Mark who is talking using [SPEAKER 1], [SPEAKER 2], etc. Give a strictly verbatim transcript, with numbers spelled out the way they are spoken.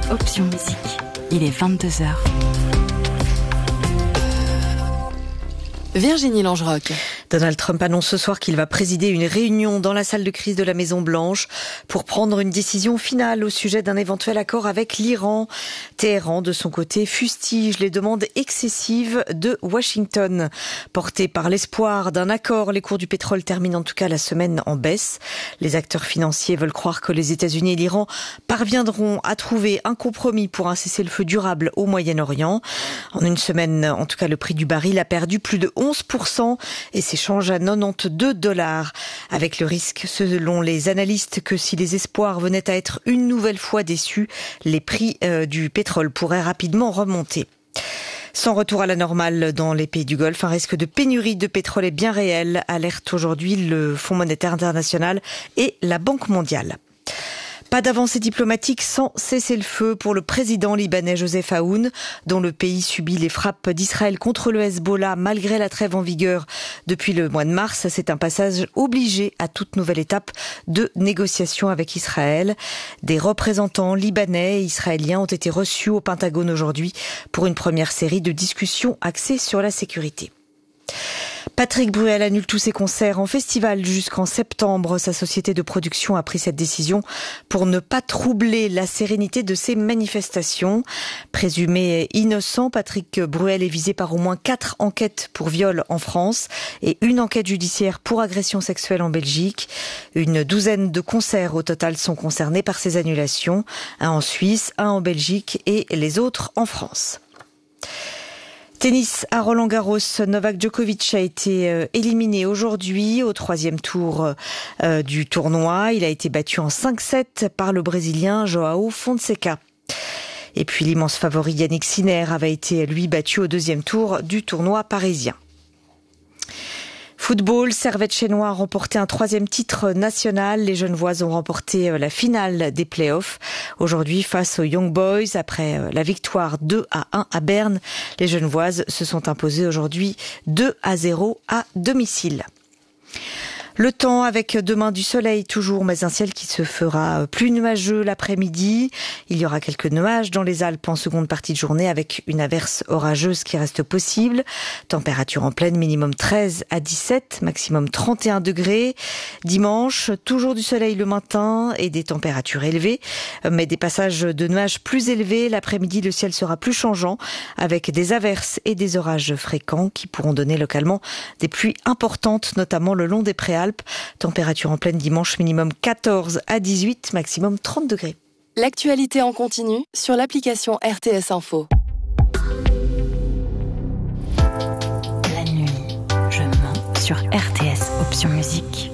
[SPEAKER 1] Option Musique. Il est vingt-deux heures.
[SPEAKER 2] Virginie Langeroc.
[SPEAKER 3] Donald Trump annonce ce soir qu'il va présider une réunion dans la salle de crise de la Maison-Blanche pour prendre une décision finale au sujet d'un éventuel accord avec l'Iran. Téhéran, de son côté, fustige les demandes excessives de Washington. Portés par l'espoir d'un accord, les cours du pétrole terminent en tout cas la semaine en baisse. Les acteurs financiers veulent croire que les États-Unis et l'Iran parviendront à trouver un compromis pour un cessez-le-feu durable au Moyen-Orient. En une semaine, en tout cas, le prix du baril a perdu plus de onze pour cent et s'échange à quatre-vingt-douze dollars, avec le risque, selon les analystes, que si les espoirs venaient à être une nouvelle fois déçus, les prix euh, du pétrole pourraient rapidement remonter. Sans retour à la normale dans les pays du Golfe, un risque de pénurie de pétrole est bien réel, alerte aujourd'hui le Fonds monétaire international et la Banque mondiale. Pas d'avancée diplomatique sans cessez-le-feu pour le président libanais Joseph Aoun, dont le pays subit les frappes d'Israël contre le Hezbollah malgré la trêve en vigueur depuis le mois de mars. C'est un passage obligé à toute nouvelle étape de négociation avec Israël. Des représentants libanais et israéliens ont été reçus au Pentagone aujourd'hui pour une première série de discussions axées sur la sécurité. Patrick Bruel annule tous ses concerts en festival jusqu'en septembre. Sa société de production a pris cette décision pour ne pas troubler la sérénité de ses manifestations. Présumé innocent, Patrick Bruel est visé par au moins quatre enquêtes pour viol en France et une enquête judiciaire pour agression sexuelle en Belgique. Une douzaine de concerts au total sont concernés par ces annulations. Un en Suisse, un en Belgique et les autres en France. Tennis à Roland-Garros, Novak Djokovic a été éliminé aujourd'hui au troisième tour euh, du tournoi. Il a été battu en cinq sept par le Brésilien Joao Fonseca. Et puis l'immense favori Yannick Sinner avait été lui battu au deuxième tour du tournoi parisien. Football, Servette Chénois a remporté un troisième titre national. Les Genevois ont remporté la finale des playoffs. Aujourd'hui, face aux Young Boys, après la victoire deux à un à Berne, les Genevoises se sont imposées aujourd'hui deux à zéro à domicile. Le temps avec demain du soleil toujours, mais un ciel qui se fera plus nuageux l'après-midi. Il y aura quelques nuages dans les Alpes en seconde partie de journée avec une averse orageuse qui reste possible. Température en pleine, minimum treize à dix-sept, maximum trente et un degrés. Dimanche, toujours du soleil le matin et des températures élevées, mais des passages de nuages plus élevés. L'après-midi, le ciel sera plus changeant avec des averses et des orages fréquents qui pourront donner localement des pluies importantes, notamment le long des préalpes. Température en pleine dimanche, minimum quatorze à dix-huit, maximum trente degrés.
[SPEAKER 2] L'actualité en continu sur l'application R T S Info.
[SPEAKER 1] La nuit, je mens sur R T S Option Musique.